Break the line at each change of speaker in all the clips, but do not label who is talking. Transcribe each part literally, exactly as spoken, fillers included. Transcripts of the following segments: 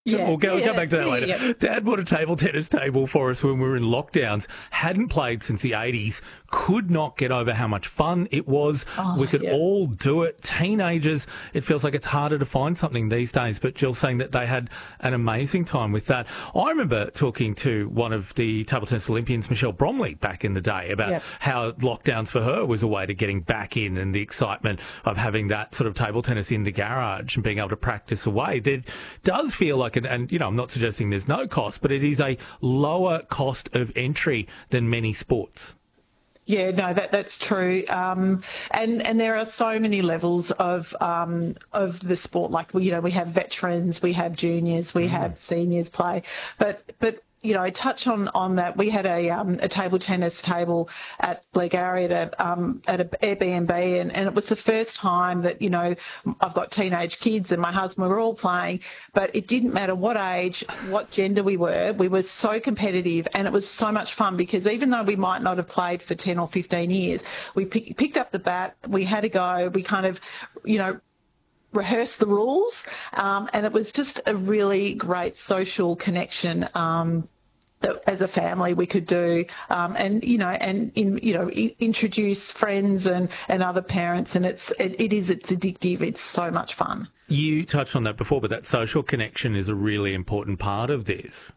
Yeah,
we'll go,
yeah,
go back to that
yeah,
later.
yeah.
Dad bought a table tennis table for us when we were in lockdowns. Hadn't played since the eighties. Could not get over how much fun it was.
Oh,
we could
yeah.
all do it. Teenagers, it feels like it's harder to find something these days. But Jill's saying that they had an amazing time with that. I remember talking to one of the table tennis Olympians, Michelle Bromley, back in the day about
Yep.
how lockdowns for her was a way to getting back in and the excitement of having that sort of table tennis in the garage and being able to practice away. There does feel like, an, and you know, I'm not suggesting there's no cost, but it is a lower cost of entry than many sports.
Yeah, no, that that's true. Um, and and there are so many levels of um, of the sport. Like, you know, we have veterans, we have juniors, we mm. have seniors play, but but. You know, touch on, on that. We had a um, a table tennis table at Blairgowrie at a um, at a Airbnb, and, and it was the first time that, you know, I've got teenage kids and my husband were all playing, but it didn't matter what age, what gender we were. We were so competitive, and it was so much fun because even though we might not have played for ten or fifteen years, we pick, picked up the bat, we had a go, we kind of, you know, rehearse the rules, um, and it was just a really great social connection um, that as a family we could do, um, and you know, and in, you know, I- introduce friends and, and other parents, and it's it, it is it's addictive. It's so much fun.
You touched on that before, but that social connection is a really important part of this.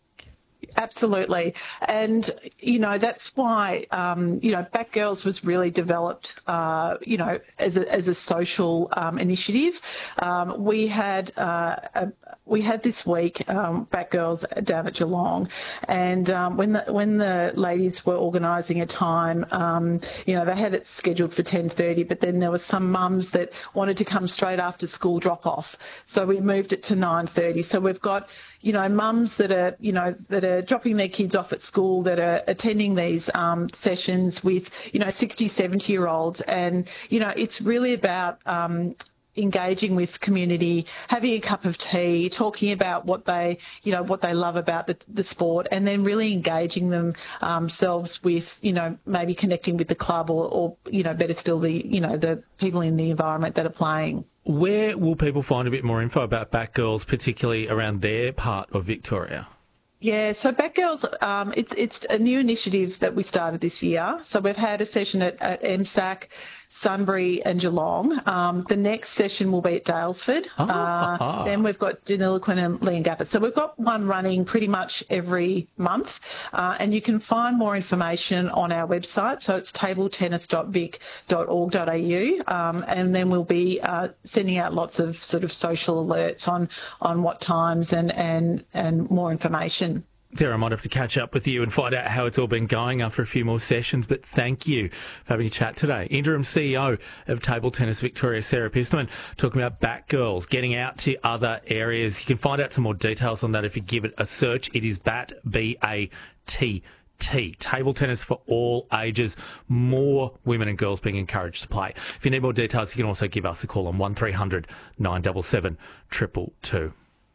Absolutely. And, you know, that's why, um, you know, Bat Girls was really developed, uh, you know, as a, as a social um, initiative. Um, we had uh, a, we had this week um, Bat Girls down at Geelong, and um, when the when the ladies were organising a time, um, you know, they had it scheduled for ten thirty, but then there was some mums that wanted to come straight after school drop off, so we moved it to nine thirty. So we've got, you know, mums that are, you know, that are dropping their kids off at school, that are attending these um, sessions with, you know, sixty, seventy year olds. And, you know, it's really about um, engaging with community, having a cup of tea, talking about what they, you know, what they love about the, the sport, and then really engaging them, um, themselves with, you know, maybe connecting with the club or, or, you know, better still the, you know, the people in the environment that are playing.
Where will people find a bit more info about Bat Girls, particularly around their part of Victoria?
Yeah, so Bat Girls, um, it's it's a new initiative that we started this year. So we've had a session at, at M S A C, Sunbury and Geelong. Um, the next session will be at Daylesford.
Oh,
uh,
uh-huh. Then
we've got Deniliquin and Leongatha. So we've got one running pretty much every month. Uh, and you can find more information on our website. So it's table tennis dot vic dot org dot a u. Um, and then we'll be uh, sending out lots of sort of social alerts on, on what times and, and, and more information.
Sarah, I might have to catch up with you and find out how it's all been going after a few more sessions, but thank you for having a chat today. Interim C E O of Table Tennis Victoria, Sarah Pisterman, talking about Bat Girls, getting out to other areas. You can find out some more details on that if you give it a search. It is BAT, B A T T. Table tennis for all ages. More women and girls being encouraged to play. If you need more details, you can also give us a call on one three hundred nine seven seven two two two.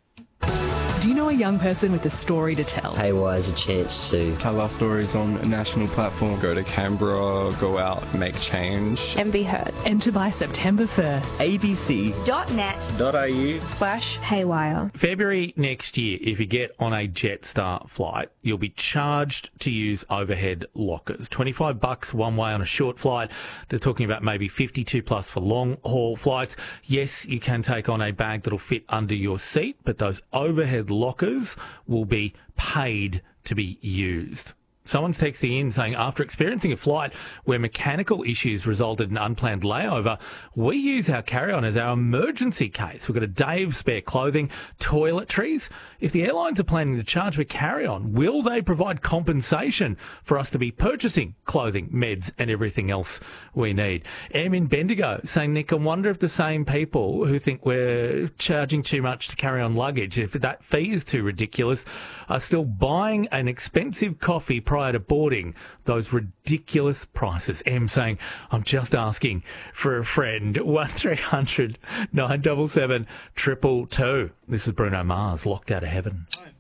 Do you know a young person with a story to tell?
Haywire is a chance to
tell our stories on a national platform.
Go to Canberra, go out, make change.
And be heard.
Enter by September first.
abc.net.au
slash haywire.
February next year, if you get on a Jetstar flight, you'll be charged to use overhead lockers. twenty-five bucks one way on a short flight. They're talking about maybe fifty-two plus for long haul flights. Yes, you can take on a bag that'll fit under your seat, but those overhead lockers will be paid to be used. Someone's texting in saying, after experiencing a flight where mechanical issues resulted in unplanned layover, we use our carry-on as our emergency case. We've got a day of spare clothing, toiletries. If the airlines are planning to charge for carry-on, will they provide compensation for us to be purchasing clothing, meds and everything else we need? Em in Bendigo saying, Nick, I wonder if the same people who think we're charging too much to carry on luggage, if that fee is too ridiculous, are still buying an expensive coffee prior to boarding. Those ridiculous prices. Em saying, I'm just asking for a friend. one three hundred nine seven seven two two two. This is Bruno Mars, Locked Out of Heaven.